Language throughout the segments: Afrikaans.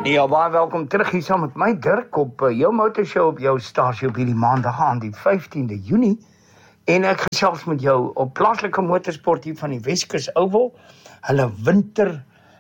Ja, baie welkom terug hier saam met my Dirk op jou motorshow op jou stasie op hierdie maandag aan die 15de Junie. En ek gesels met jou op plaaslike motorsport hier van die Weskus Oval. Hulle winter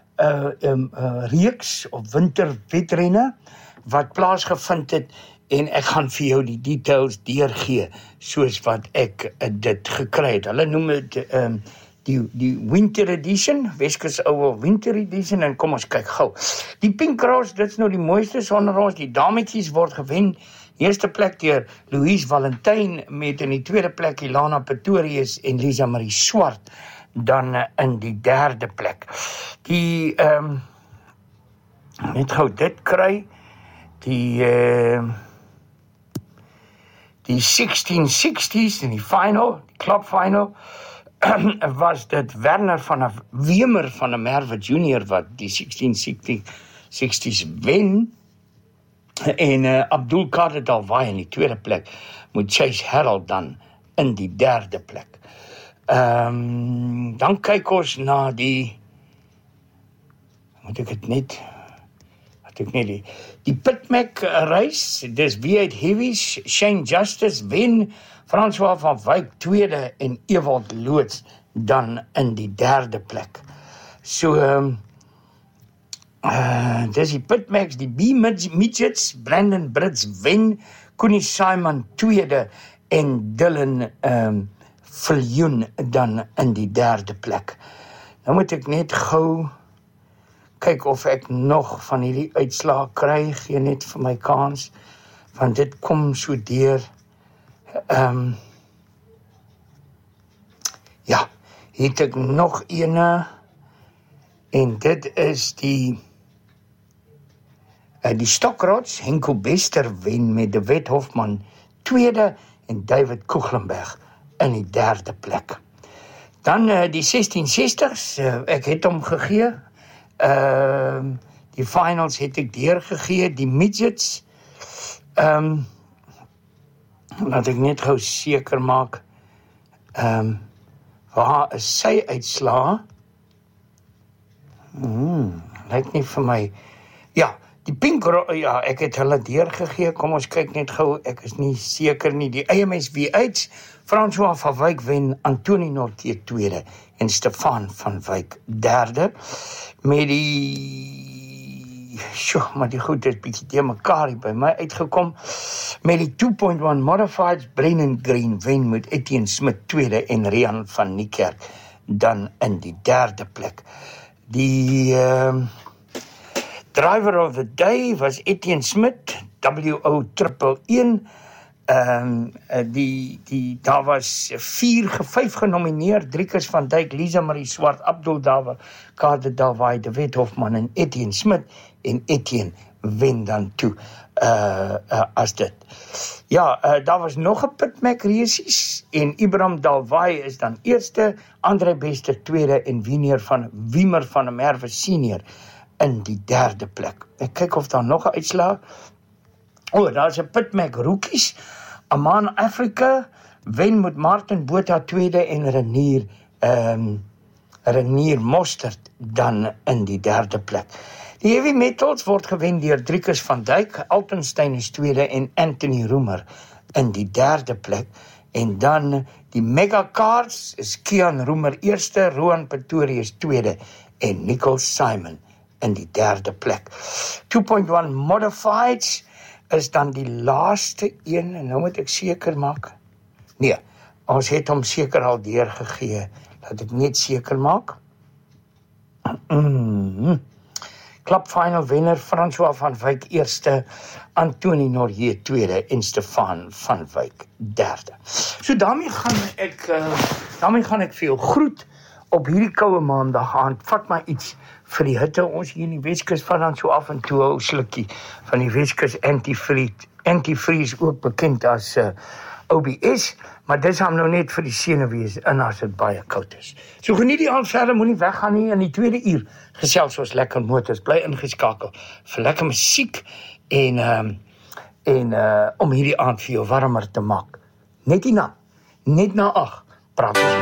reeks of winterwedrenne wat plaasgevind het en ek gaan vir jou die details deurgee soos wat ek dit gekry het. Hulle noem dit die Winter Edition, Weskus Oval Winter Edition, en kom ons kyk gou. Die Pink Cross, dit is nou die mooiste sonder ons, die dametjies word gewen, eerste plek deur Louise Valentijn, met in die tweede plek Ilana Pretorius en Lisa Marie Swart, dan in die derde plek. Die, net gou dit kry, die 1660s in die final, die club final, was dit Werner van der Wemer van der Merwe Junior wat die 1660s wen en Abdul Kader Dalwai in die tweede plek met Chase Harold dan in die derde plek. Dan kyk ons na die die Pitmac reis, dis V8 Heavies, Shane Justice wen, François van Wyk tweede en Ewald Loods dan in die derde plek. So, dis die Pitmacs, die B-Midgets, Brandon Brits wen, Connie Simon tweede en Dylan Viljoen dan in die derde plek. Nou moet ek net gou kyk of ek nog van hierdie uitslae kry, gee net vir my kans, want dit kom so deur. Ja, het ek nog ene, en dit is die Stokrods, Henko Bester wen met de Wet Hofman tweede en David Koeglenberg in die derde plek. Dan die 1660s, ek het hom gegee, die finals het ek deurgegee, die midgets, laat ek net gou seker maak, waar is sy uitslaa? Lyk nie vir my, ja, die Pink, ja, ek het hulle deurgegee, kom ons kyk net gou, ek is nie seker nie, die AMS V8, François van Wyk wen, Antonie Nortje tweede, en Stefan van Wyk derde, met die, maar die goed is bietjie te mekaar by my uitgekom, met die 2.1 Modifieds, Brennan Green wen met Etienne Smit tweede en Rian van Niekerk dan in die derde plek. Die driver of the day was Etienne Smit, WO111, daar was 5 genomineer, Driekus van Dijk, Lisa Marie Swart, Abdul Dawa, Kader Dalwai, de Wet Hofman en Etienne Smit, en Etienne wen dan toe as dit. Ja, daar was nog 'n Pitmac races, en Ibrahim Dalwai is dan eerste, André Bester tweede, en Wiemer van der Merwe senior in die derde plek. Ek kyk of daar nog 'n uitslag. Daar is 'n Pitmac rookies, Aman Africa wen met Martin Botha tweede en Renier Mostert dan in die derde plek. Die heavy metals word gewen deur Driekus van Dijk, Altenstein is tweede en Anthony Roemer in die derde plek. En dan die mega cars is Kian Roemer eerste, Roan Pretorius tweede en Nicole Simon in die derde plek. 2.1 Modifieds is dan die laaste een, en nou moet ek seker maak. Nee, ons het hom seker al deurgegee. Laat ek net seker maak. Club final wenner François van Wyk eerste, Antonie Nortje tweede en Stefan van Wyk derde. So daarmee gaan ek vir jou groet op hierdie koue maandag aan. Vat my iets vir die hitte. Ons hier in die Weskus vat dan so af en toe 'n slukkie van die Weskus antifreeze ook bekend as OBS, maar dis hom nou net vir die senuwees en as dit baie koud is. So geniet die aand verder, moenie weggaan nie. In die tweede uur gesels ons lekker motors, bly ingeskakel vir lekker musiek en om hierdie aand vir jou warmer te maak. Net na 8 praat ons.